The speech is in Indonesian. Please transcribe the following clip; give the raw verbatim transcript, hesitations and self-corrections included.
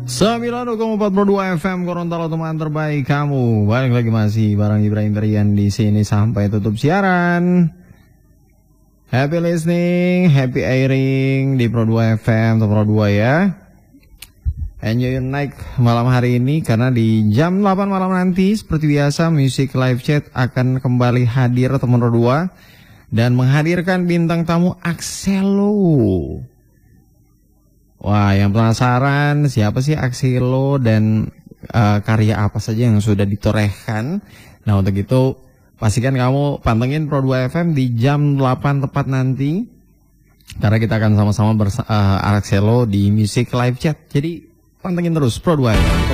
sembilan puluh koma empat Pro dua F M Gorontalo, teman terbaik kamu. Balik lagi masih bareng Ibrahim Tarian di sini sampai tutup siaran. Happy listening, happy airing di Pro dua F M atau Pro dua ya. Enjoy your night malam hari ini, karena di jam delapan malam nanti seperti biasa Music Live Chat akan kembali hadir teman Pro dua dan menghadirkan bintang tamu Axelo. Wah, yang penasaran siapa sih Axelo dan uh, karya apa saja yang sudah ditorehkan? Nah, untuk itu pastikan kamu pantengin Pro dua F M di jam delapan tepat nanti, karena kita akan sama-sama bersama uh, Axelo di Music Live Chat. Jadi pantengin terus Pro dua F M.